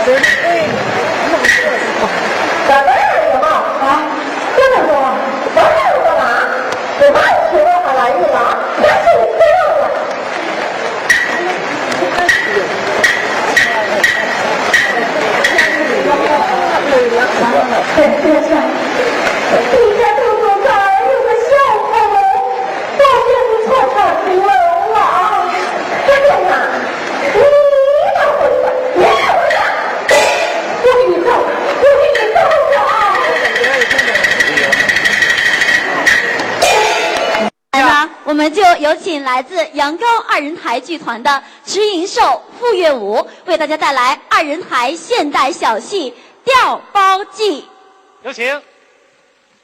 咱们什么啊？这么说，咱们干嘛？我妈说还来一个，但是我非要了。对，先生，你家舅舅这儿有个小朋友，到现在才3岁了啊！这天呐，你等会儿，你等会儿，我给你找， 来呢，我们就有请来自阳高二人台剧团的池银寿、傅月武为大家带来二人台现代小戏《调包记》， 有请。